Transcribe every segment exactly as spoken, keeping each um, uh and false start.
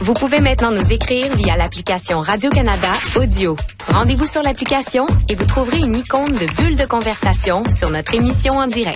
Vous pouvez maintenant nous écrire via l'application Radio-Canada Audio. Rendez-vous sur l'application et vous trouverez une icône de bulle de conversation sur notre émission en direct.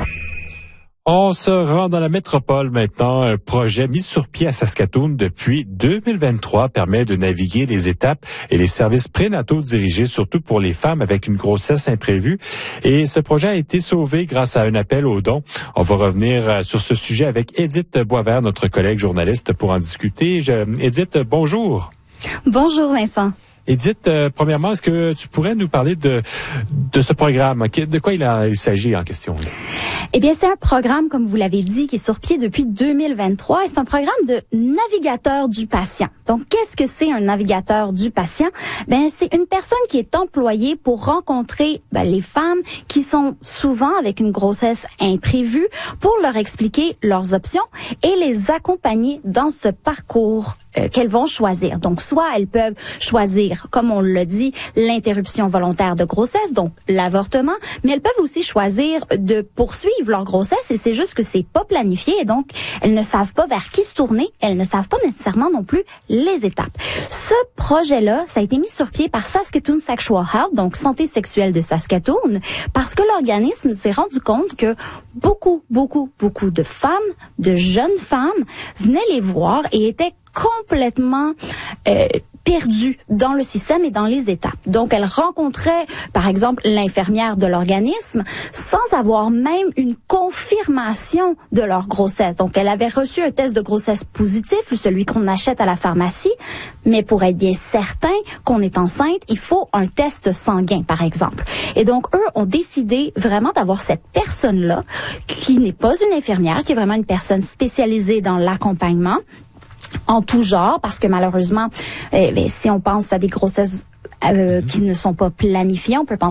On se rend dans la métropole maintenant. Un projet mis sur pied à Saskatoon depuis deux mille vingt-trois permet de naviguer les étapes et les services prénataux dirigés surtout pour les femmes avec une grossesse imprévue. Et ce projet a été sauvé grâce à un appel aux dons. On va revenir sur ce sujet avec Édith Boisvert, notre collègue journaliste, pour en discuter. Je, Édith, bonjour. Bonjour Vincent. Édith, euh, premièrement, est-ce que tu pourrais nous parler de de ce programme? De quoi il, a, il s'agit en question ici? Eh bien, c'est un programme, comme vous l'avez dit, qui est sur pied depuis deux mille vingt-trois et c'est un programme de navigateur du patient. Donc, qu'est-ce que c'est un navigateur du patient? Ben, c'est une personne qui est employée pour rencontrer ben, les femmes qui sont souvent avec une grossesse imprévue pour leur expliquer leurs options et les accompagner dans ce parcours euh, qu'elles vont choisir. Donc, soit elles peuvent choisir, comme on l'a dit, l'interruption volontaire de grossesse, donc l'avortement, mais elles peuvent aussi choisir de poursuivre leur grossesse et c'est juste que c'est pas planifié et donc elles ne savent pas vers qui se tourner, elles ne savent pas nécessairement non plus les étapes. Ce projet-là, ça a été mis sur pied par Saskatoon Sexual Health, donc santé sexuelle de Saskatoon, parce que l'organisme s'est rendu compte que beaucoup, beaucoup, beaucoup de femmes, de jeunes femmes venaient les voir et étaient complètement euh, perdues dans le système et dans les étapes. Donc, elles rencontraient, par exemple, l'infirmière de l'organisme sans avoir même une confirmation de leur grossesse. Donc, elle avait reçu un test de grossesse positif, celui qu'on achète à la pharmacie, mais pour être bien certain qu'on est enceinte, il faut un test sanguin, par exemple. Et donc, eux ont décidé vraiment d'avoir cette personne-là, qui n'est pas une infirmière, qui est vraiment une personne spécialisée dans l'accompagnement, en tout genre, parce que malheureusement, eh, si on pense à des grossesses euh, qui ne sont pas planifiées, on peut penser